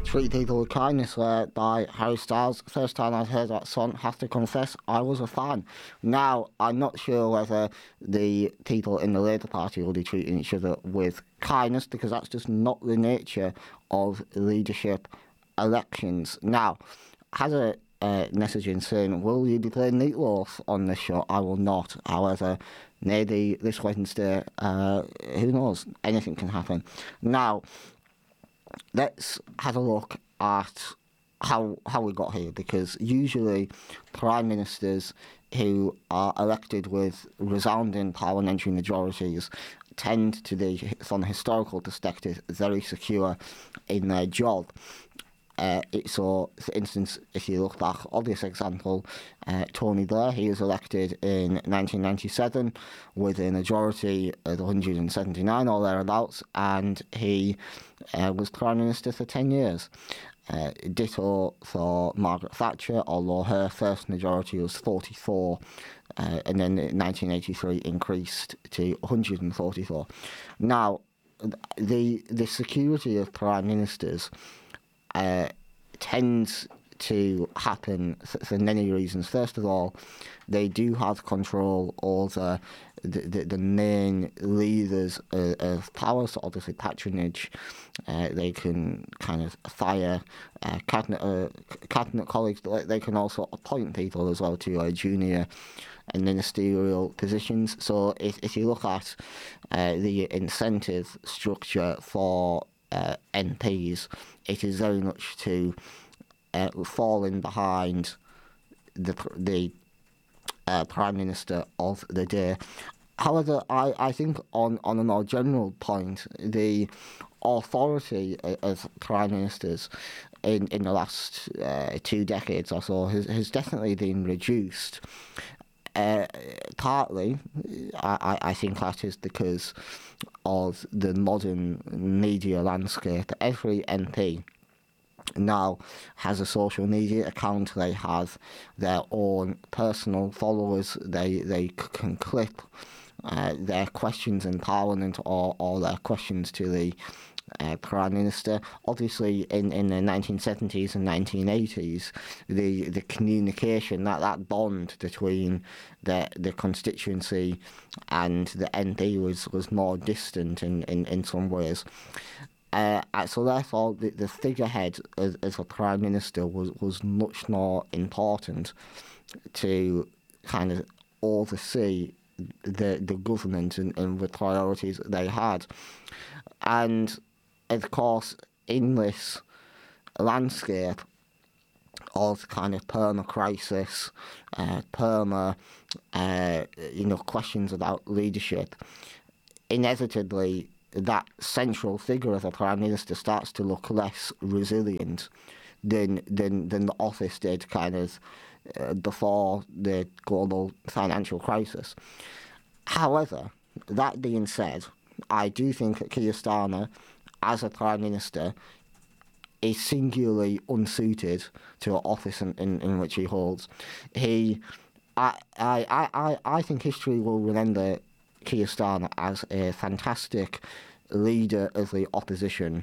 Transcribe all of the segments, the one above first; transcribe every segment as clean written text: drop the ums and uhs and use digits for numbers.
Treat People with Kindness, by Harry Styles. First time I'd heard that song, have to confess, I was a fan. Now, I'm not sure whether the people in the Labour Party will be treating each other with kindness, because that's just not the nature of leadership elections. Now, has a message in saying, will you be playing Meatloaf on this show? I will not. However, maybe this Wednesday, who knows? Anything can happen. Now, let's have a look at how we got here, because usually prime ministers who are elected with resounding parliamentary majorities tend to be, from a historical perspective, very secure in their job. So, for instance, if you look back, obvious example, Tony Blair, he was elected in 1997 with a majority of 179 or thereabouts, and he was Prime Minister for 10 years. Ditto for Margaret Thatcher, although her first majority was 44, and then in 1983 increased to 144. Now, the security of Prime Ministers tends to happen for many reasons. First of all, they do have control over the main levers of power, so obviously patronage. They can kind of fire cabinet colleagues, but they can also appoint people as well to junior and ministerial positions. So if you look at the incentive structure for MPs, it is very much to falling behind the Prime Minister of the day. However, I think on a more general point, the authority of Prime Ministers in the last 2 decades or so has definitely been reduced. Partly, I think that is because of the modern media landscape. Every MP now has a social media account. They have their own personal followers. They can clip their questions in Parliament or their questions to the Prime Minister. Obviously, in the 1970s and 1980s, the communication, that bond between the constituency and the MP was more distant in some ways. So therefore, the figurehead as a Prime Minister was much more important to kind of oversee the government and the priorities that they had. And of course, in this landscape of kind of perma-crisis, questions about leadership, inevitably that central figure of a Prime Minister starts to look less resilient than the office did kind of before the global financial crisis. However, that being said, I do think that Keir Starmer, as a Prime Minister, is singularly unsuited to an office in which he holds. I think history will remember Keir Starmer as a fantastic leader of the opposition,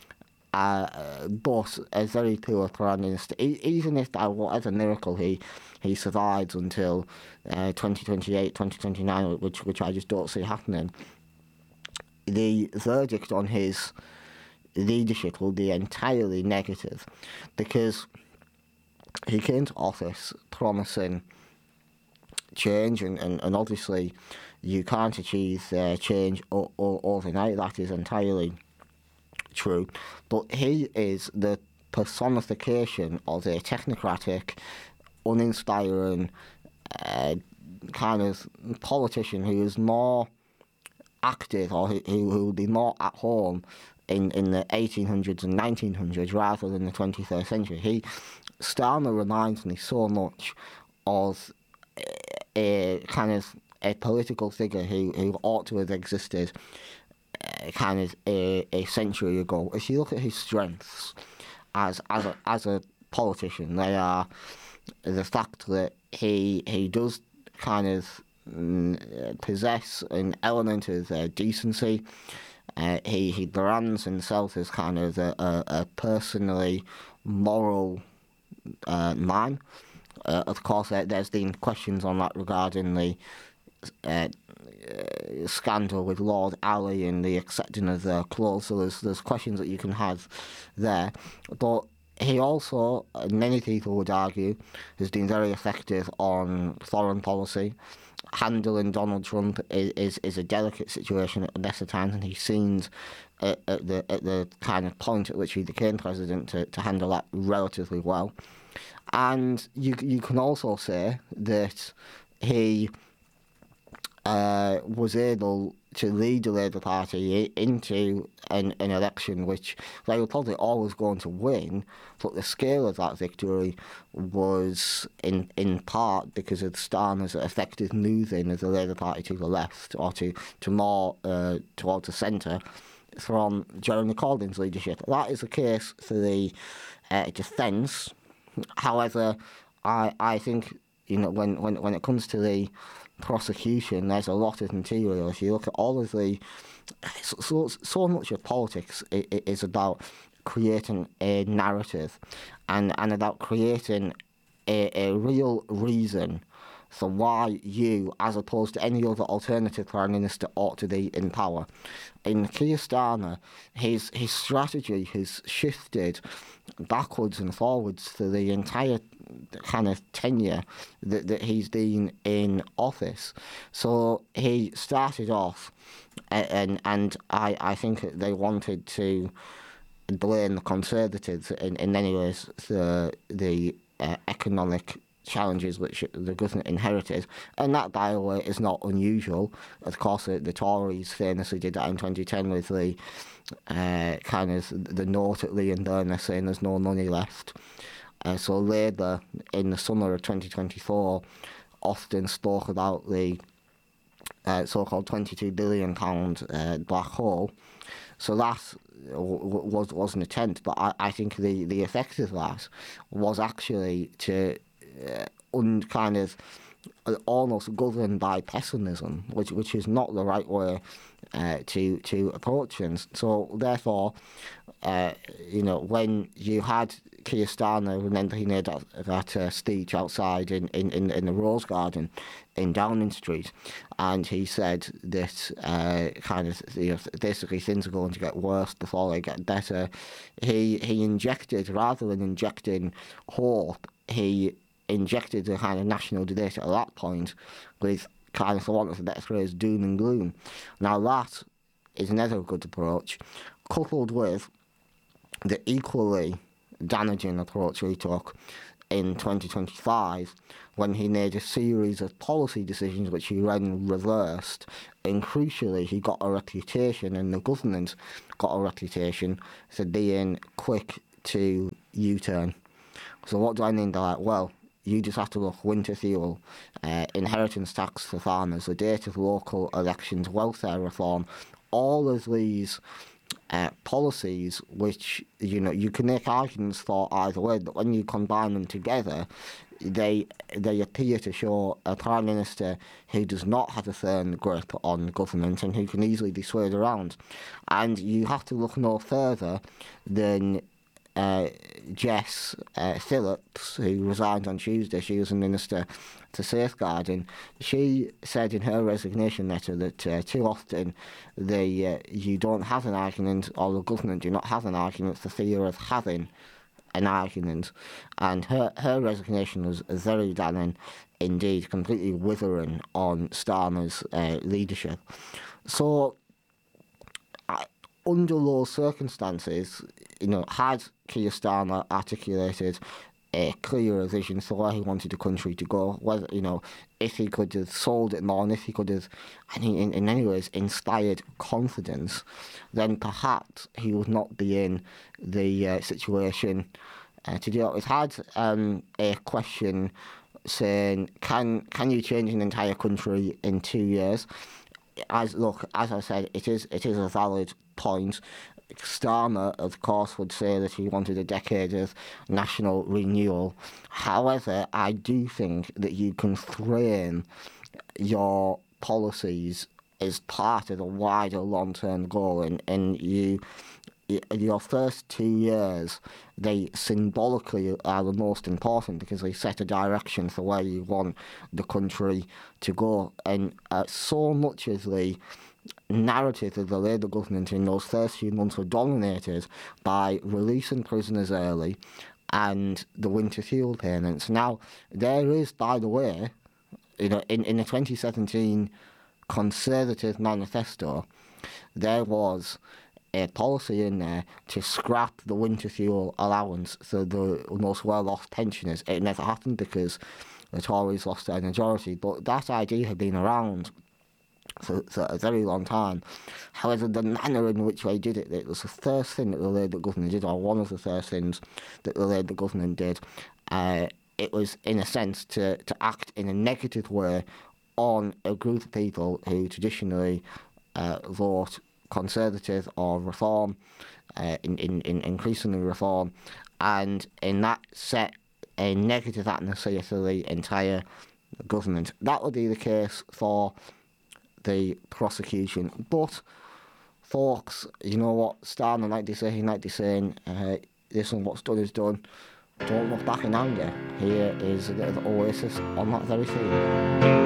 but a very poor Prime Minister. Even if by whatever miracle he survives until 2028, 2029, which I just don't see happening, the verdict on his leadership will be entirely negative, because he came to office promising change, and obviously you can't achieve change overnight. That is entirely true. But he is the personification of a technocratic, uninspiring kind of politician who is more active, or who will be more at home in the 1800s and 1900s rather than the 21st century. Starmer reminds me so much of a kind of a political figure who ought to have existed kind of a century ago. If you look at his strengths as a politician, they are the fact that he does kind of possess an element of decency. He brands himself as kind of a personally moral man. Of course, there's been questions on that regarding the uh, scandal with Lord Ali and the accepting of their clothes. So there's questions that you can have there, but he also, many people would argue, has been very effective on foreign policy. Handling Donald Trump is a delicate situation at the best of times, and he seems at the kind of point at which he became president to handle that relatively well. And you can also say that he was able to lead the Labour Party into an election which they were probably always going to win, but the scale of that victory was in part because of Starmer's effective moving of the Labour Party to the left or to more towards the centre from Jeremy Corbyn's leadership. That is the case for the defence. However, I think, you know, when it comes to the prosecution, there's a lot of material. If you look at all of the, so much of politics is about creating a narrative and about creating a real reason for why you, as opposed to any other alternative prime minister, ought to be in power. In Keir Starmer, his strategy has shifted backwards and forwards for the entire kind of tenure that he's been in office. So he started off, and I think they wanted to blame the Conservatives in many ways for the economic challenges which the government inherited, and that, by the way, is not unusual. Of course, the Tories famously did that in 2010 with the kind of the note at Lee and Burnley saying there's no money left. So Labour, in the summer of 2024, often spoke about the so-called £22 billion black hole. So that was an attempt, but I think the effect of that was actually to kind of almost governed by pessimism, which is not the right way to approach things. So therefore, you know, when you had Keir Starmer, remember he made that speech outside in the Rose Garden in Downing Street, and he said that kind of, you know, basically things are going to get worse before they get better. He injected, rather than injecting hope, he injected a kind of national debate at that point with kind of, for want of a better phrase, doom and gloom. Now that is never a good approach, coupled with the equally damaging approach he took in 2025 when he made a series of policy decisions which he then reversed, and crucially he got a reputation, and the government got a reputation for being quick to U-turn. So what do I mean by that? Well, you just have to look: winter fuel, inheritance tax for farmers, the date of local elections, welfare reform, all of these policies which, you know, you can make arguments for either way, but when you combine them together, they appear to show a Prime Minister who does not have a firm grip on government and who can easily be swayed around. And you have to look no further than Jess Phillips, who resigned on Tuesday. She was a minister to safeguarding. She said in her resignation letter that too often you don't have an argument, or the government do not have an argument for fear of having an argument. And her resignation was very damning indeed, completely withering on Starmer's leadership. So under those circumstances, you know, had Keir Starmer articulated a clearer vision for where he wanted the country to go, whether, you know, if he could have sold it more, and if he could have, in many ways, inspired confidence, then perhaps he would not be in the situation to do it. We've had a question saying, can you change an entire country in 2 years? As I said, it is a valid point. Starmer, of course, would say that he wanted a decade of national renewal. However, I do think that you can frame your policies is part of the wider long-term goal, and your first 2 years, they symbolically are the most important because they set a direction for where you want the country to go. And so much of the narrative of the Labour government in those first few months were dominated by releasing prisoners early and the winter fuel payments. Now, there is, by the way, in the 2017 Conservative manifesto, there was a policy in there to scrap the winter fuel allowance for the most well-off pensioners. It never happened because the Tories lost their majority, but that idea had been around for a very long time. However, the manner in which they did it was the first thing that the Labour government did, or one of the first things that the Labour government did. It was, in a sense, to act in a negative way on a group of people who traditionally vote Conservative or Reform, in increasingly Reform, and in that set a negative atmosphere for the entire government. That would be the case for the prosecution. But, folks, you know what Stalin like to say? He like to say, listen, what's done is done. Don't look back in anger. Here is a bit of Oasis on that very theme.